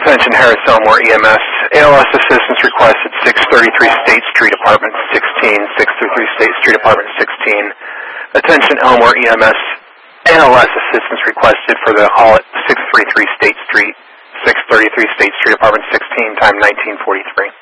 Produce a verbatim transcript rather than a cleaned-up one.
Attention Harris Elmore E M S. A L S assistance requested six thirty-three State Street, Apartment sixteen. six thirty-three State Street, Apartment sixteen. Attention Elmore E M S. A L S assistance requested for the hall at six thirty-three State Street. six thirty-three State Street, Apartment sixteen, time nineteen forty-three.